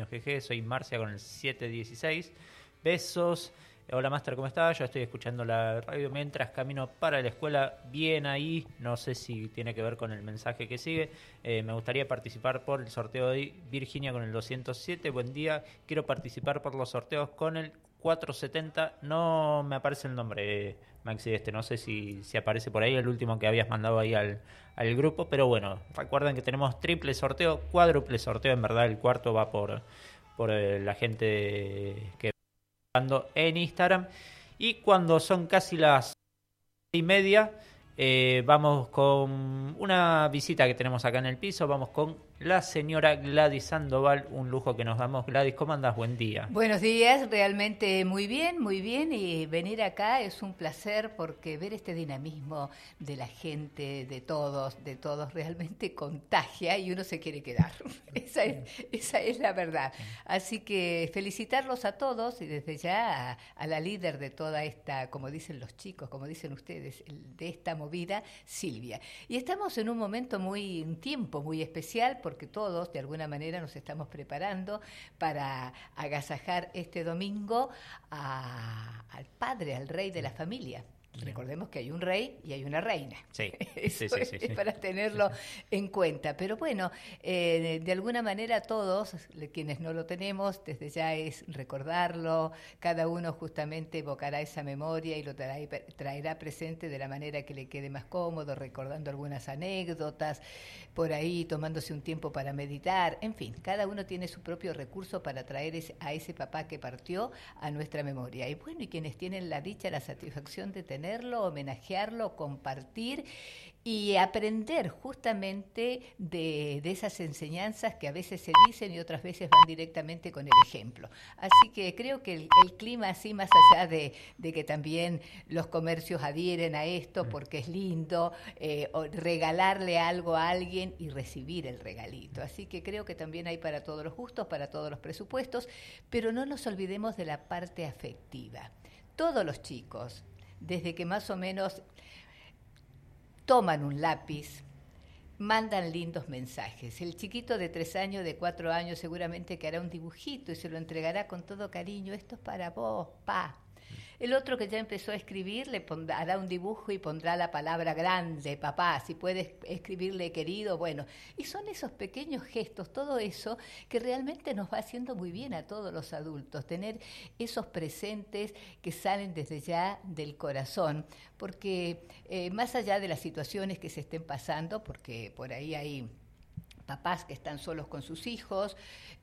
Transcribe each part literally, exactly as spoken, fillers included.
premio G G. Soy Marcia con el siete dieciséis. Besos. Hola Master, ¿cómo estás? Yo estoy escuchando la radio mientras camino para la escuela. Bien ahí, no sé si tiene que ver con el mensaje que sigue. Eh, me gustaría participar por el sorteo de Virginia con el doscientos siete. Buen día, quiero participar por los sorteos con el cuatrocientos setenta. No me aparece el nombre, eh, Maxi, este. No sé si, si aparece por ahí el último que habías mandado ahí al, al grupo. Pero bueno, recuerden que tenemos triple sorteo, cuádruple sorteo. En verdad el cuarto va por, por eh, la gente que en Instagram. Y cuando son casi las y media, eh, vamos con una visita que tenemos acá en el piso. Vamos con la señora Gladys Sandoval. Un lujo que nos damos. Gladys, ¿cómo andás? Buen día. Buenos días, realmente muy bien, muy bien. Y venir acá es un placer porque ver este dinamismo de la gente, de todos, de todos, realmente contagia y uno se quiere quedar. Esa es, esa es la verdad. Así que felicitarlos a todos y desde ya a, a la líder de toda esta, como dicen los chicos, como dicen ustedes, de esta movida, Silvia. Y estamos en un momento muy, un tiempo muy especial porque todos de alguna manera nos estamos preparando para agasajar este domingo a, al padre, al rey de la familia. Recordemos que hay un rey y hay una reina. Sí, Eso sí, sí, sí, es sí. para tenerlo sí, sí. en cuenta. Pero bueno, eh, de alguna manera todos, quienes no lo tenemos, desde ya es recordarlo. Cada uno justamente evocará esa memoria y lo traerá, traerá presente de la manera que le quede más cómodo, recordando algunas anécdotas, por ahí tomándose un tiempo para meditar. En fin, cada uno tiene su propio recurso para traer ese, a ese papá que partió a nuestra memoria. Y bueno, y quienes tienen la dicha, la satisfacción de tener homenajearlo, compartir y aprender justamente de, de esas enseñanzas que a veces se dicen y otras veces van directamente con el ejemplo. Así que creo que el, el clima así, más allá de, de que también los comercios adhieren a esto porque es lindo, eh, regalarle algo a alguien y recibir el regalito. Así que creo que también hay para todos los gustos, para todos los presupuestos, pero no nos olvidemos de la parte afectiva. Todos los chicos, desde que más o menos toman un lápiz, mandan lindos mensajes. El chiquito de tres años, de cuatro años, seguramente que hará un dibujito y se lo entregará con todo cariño. Esto es para vos, pa. El otro que ya empezó a escribir le pondrá, hará un dibujo y pondrá la palabra grande, papá, si puedes escribirle querido, bueno. Y son esos pequeños gestos, todo eso que realmente nos va haciendo muy bien a todos los adultos, tener esos presentes que salen desde ya del corazón, porque eh, más allá de las situaciones que se estén pasando, porque por ahí hay papás que están solos con sus hijos,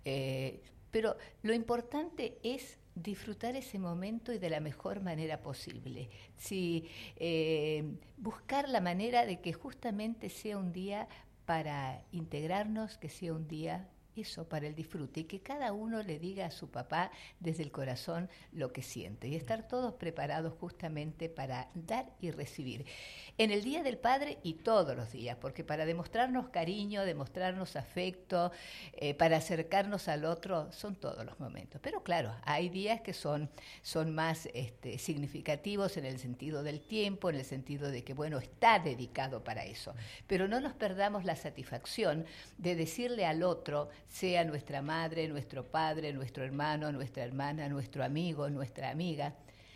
eh, pero lo importante es disfrutar ese momento y de la mejor manera posible. Sí, eh, buscar la manera de que justamente sea un día para integrarnos, que sea un día eso, para el disfrute, y que cada uno le diga a su papá desde el corazón lo que siente, y estar todos preparados justamente para dar y recibir. En el Día del Padre y todos los días, porque para demostrarnos cariño, demostrarnos afecto, eh, para acercarnos al otro, son todos los momentos. Pero claro, hay días que son, son más este, significativos en el sentido del tiempo, en el sentido de que, bueno, está dedicado para eso. Pero no nos perdamos la satisfacción de decirle al otro, sea nuestra madre, nuestro padre, nuestro hermano, nuestra hermana, nuestro amigo, nuestra amiga,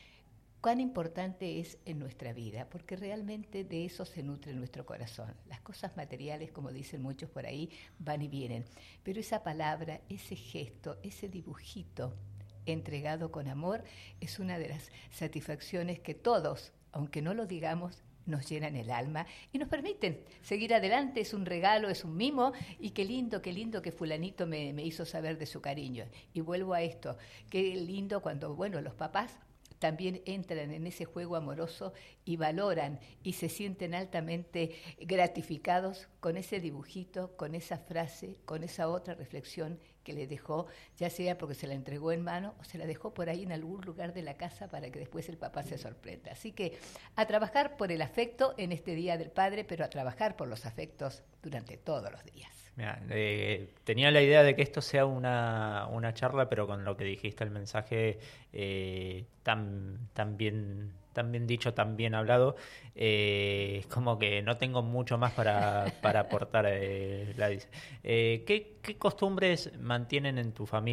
cuán importante es en nuestra vida, porque realmente de eso se nutre nuestro corazón. Las cosas materiales, como dicen muchos por ahí, van y vienen, pero esa palabra, ese gesto, ese dibujito entregado con amor es una de las satisfacciones que todos, aunque no lo digamos, nos llenan el alma y nos permiten seguir adelante. Es un regalo, es un mimo, y qué lindo, qué lindo que fulanito me, me hizo saber de su cariño. Y vuelvo a esto, qué lindo cuando, bueno, los papás también entran en ese juego amoroso y valoran y se sienten altamente gratificados con ese dibujito, con esa frase, con esa otra reflexión que le dejó, ya sea porque se la entregó en mano o se la dejó por ahí en algún lugar de la casa para que después el papá se sorprenda. Así que a trabajar por el afecto en este Día del Padre, pero a trabajar por los afectos durante todos los días. Mira, eh, tenía la idea de que esto sea una, una charla, pero con lo que dijiste, el mensaje eh, tan, tan, bien, tan bien dicho, tan bien hablado, eh, es como que no tengo mucho más para, para aportar. Eh, Gladys. Eh, ¿qué, ¿Qué costumbres mantienen en tu familia